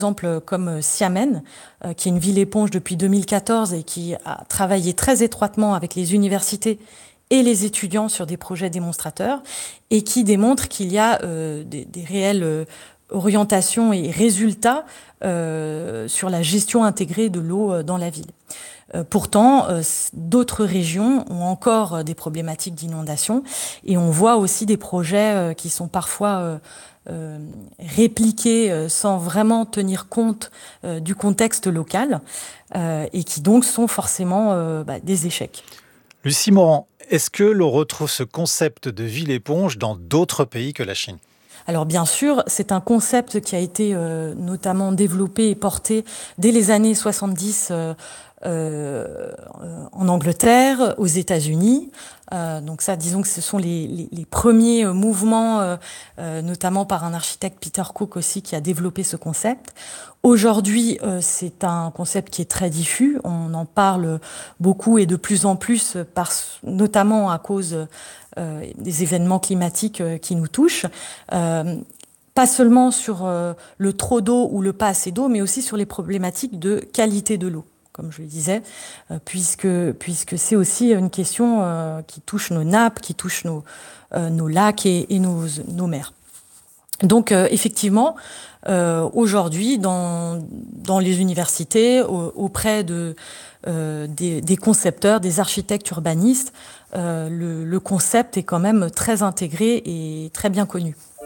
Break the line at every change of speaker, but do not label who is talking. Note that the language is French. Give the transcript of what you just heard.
exemple comme Xiamen, qui est une ville éponge depuis 2014 et qui a travaillé très étroitement avec les universités et les étudiants sur des projets démonstrateurs et qui démontre qu'il y a des réelles orientations et résultats sur la gestion intégrée de l'eau dans la ville. Pourtant, d'autres régions ont encore des problématiques d'inondation et on voit aussi des projets qui sont parfois répliqués sans vraiment tenir compte du contexte local et qui donc sont forcément des échecs.
Lucie Morand, est-ce que l'on retrouve ce concept de ville éponge dans d'autres pays que la Chine ?
Alors bien sûr, c'est un concept qui a été notamment développé et porté dès les années 70 en Angleterre, aux États-Unis. Donc ça, disons que ce sont les premiers mouvements, notamment par un architecte Peter Cook aussi, qui a développé ce concept. Aujourd'hui, c'est un concept qui est très diffus. On en parle beaucoup et de plus en plus, notamment à cause des événements climatiques qui nous touchent. Pas seulement sur le trop d'eau ou le pas assez d'eau, mais aussi sur les problématiques de qualité de l'eau, comme je le disais, puisque c'est aussi une question qui touche nos nappes, qui touche nos lacs et nos mers. Donc effectivement, aujourd'hui, dans les universités, auprès des concepteurs, des architectes urbanistes, le concept est quand même très intégré et très bien connu.